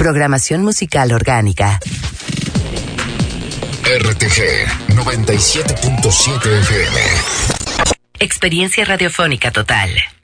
Programación musical orgánica. RTG 97.7 FM. Experiencia radiofónica total.